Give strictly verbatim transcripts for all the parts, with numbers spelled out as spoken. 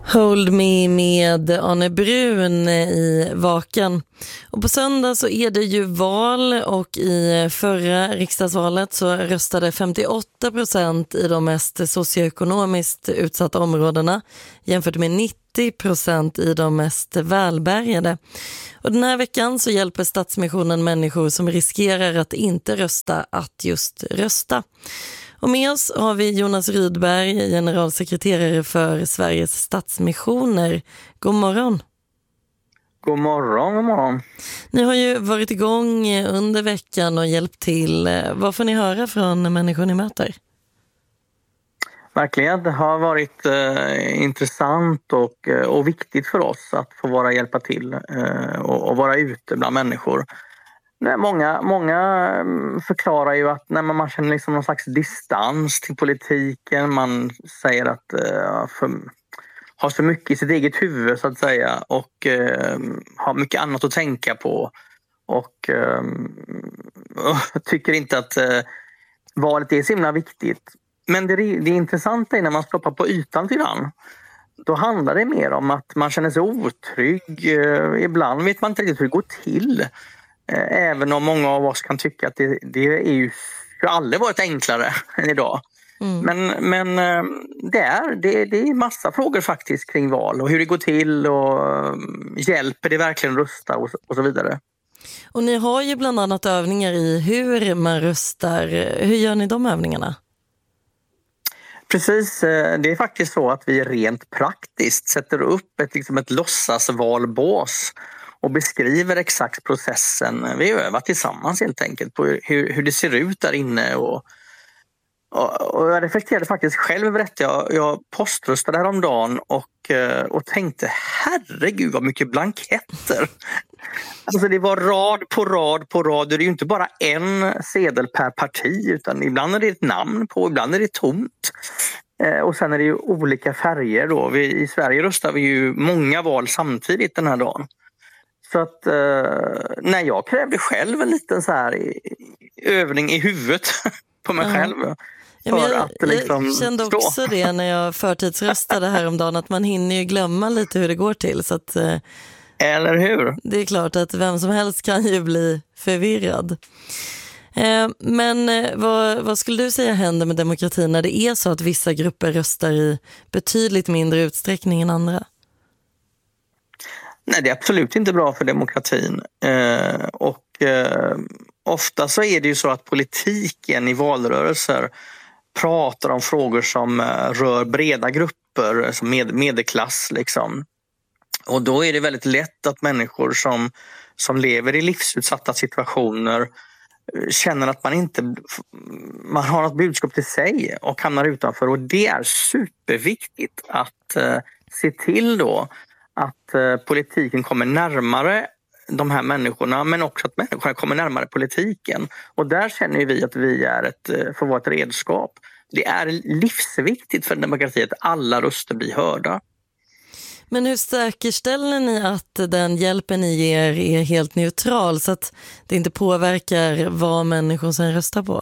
Hold Me med Arne Brun i Vaken. Och på söndag så är det ju val, och i förra riksdagsvalet så röstade femtioåtta procent i de mest socioekonomiskt utsatta områdena jämfört med nittio procent i de mest välbärgade. Och den här veckan så hjälper Stadsmissionen människor som riskerar att inte rösta att just rösta. Och med oss har vi Jonas Rydberg, generalsekreterare för Sveriges Stadsmissioner. God morgon. God morgon, god morgon. Ni har ju varit igång under veckan och hjälpt till. Vad får ni höra från människor ni möter? Verkligen, det har varit eh, intressant och, och viktigt för oss att få vara hjälpa till eh, och, och vara ute bland människor. Nej, många, många förklarar ju att nej, man känner liksom någon slags distans till politiken. Man säger att uh, för, har så mycket i sitt eget huvud så att säga, och uh, har mycket annat att tänka på. Och uh, tycker inte att uh, valet är så himla viktigt. Men det, det intressanta är när man stoppar på ytan till den. Då handlar det mer om att man känner sig otrygg. Uh, ibland vet man inte riktigt hur det går till. Även om många av oss kan tycka att det, det är ju har aldrig varit enklare än idag. Mm. Men, men det, är, det, det är massa frågor faktiskt kring val och hur det går till och hjälper det verkligen att rösta och, och så vidare. Och ni har ju bland annat övningar i hur man röstar. Hur gör ni de övningarna? Precis, det är faktiskt så att vi rent praktiskt sätter upp ett, liksom ett låtsasvalbås och beskriver exakt processen. Vi övar tillsammans helt enkelt på hur, hur det ser ut där inne. Och, och, och jag reflekterade faktiskt själv över detta. Jag, jag poströstade häromdagen och, och tänkte, herregud vad mycket blanketter. Alltså det var rad på rad på rad. Det är ju inte bara en sedel per parti, utan ibland är det ett namn på, ibland är det tomt. Och sen är det ju olika färger då. Vi, i Sverige röstar vi ju många val samtidigt den här dagen. Så att eh, när jag krävde själv en liten så här i, övning i huvudet på mig själv. För ja, men jag, att liksom jag kände också stå. det när jag förtidsröstade häromdagen, att man hinner ju glömma lite hur det går till. Så att, eh, Eller hur? Det är klart att vem som helst kan ju bli förvirrad. Eh, men eh, vad, vad skulle du säga händer med demokratin när det är så att vissa grupper röstar i betydligt mindre utsträckning än andra? Nej, det är absolut inte bra för demokratin. Eh, och eh, ofta så är det ju så att politiken i valrörelser pratar om frågor som eh, rör breda grupper, som med, medelklass liksom. Och då är det väldigt lätt att människor som, som lever i livsutsatta situationer känner att man inte man har något budskap till sig och hamnar utanför. Och det är superviktigt att eh, se till då att eh, politiken kommer närmare de här människorna, men också att människorna kommer närmare politiken. Och där känner vi att vi är ett, eh, får vara ett redskap. Det är livsviktigt för demokrati att alla röster blir hörda. Men hur säkerställer ni att den hjälpen ni ger är helt neutral så att det inte påverkar vad människor sen röstar på?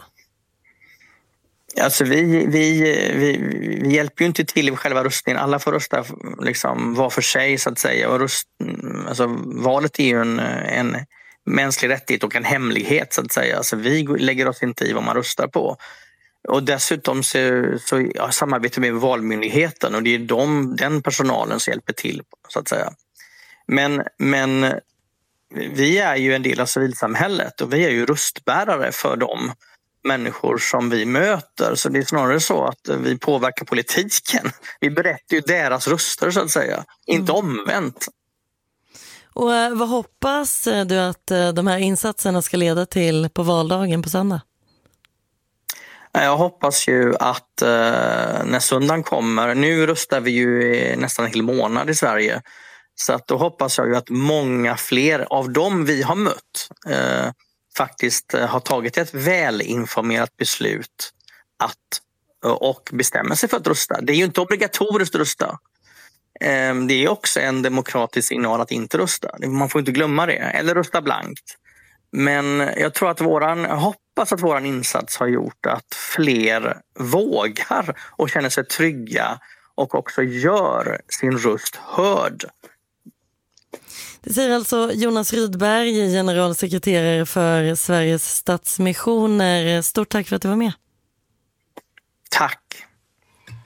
Alltså vi, vi, vi, vi hjälper ju inte till i själva röstningen. Alla får rösta liksom var för sig så att säga. Och röst, alltså, valet är ju en, en mänsklig rättighet och en hemlighet så att säga. Alltså, vi lägger oss inte i vad man röstar på. Och dessutom så, så ja, samarbetar vi med valmyndigheten och det är de, den personalen som hjälper till så att säga. Men, men vi är ju en del av civilsamhället och vi är ju röstbärare för dem människor som vi möter. Så det är snarare så att vi påverkar politiken. Vi berättar ju deras röster så att säga. Mm. Inte omvänt. Och vad hoppas du att de här insatserna ska leda till på valdagen på söndag? Jag hoppas ju att eh, när söndagen kommer, nu röstar vi ju nästan en hel månad i Sverige. Så att då hoppas jag ju att många fler av dem vi har mött eh, faktiskt har tagit ett välinformerat beslut att, och bestämmer sig för att rösta. Det är ju inte obligatoriskt att rösta. Det är också en demokratisk signal att inte rösta. Man får inte glömma det. Eller rösta blankt. Men jag tror att våran, jag hoppas att våran insats har gjort att fler vågar och känner sig trygga och också gör sin röst hörd. Det säger alltså Jonas Rydberg, generalsekreterare för Sveriges Stadsmissioner. Stort tack för att du var med. Tack.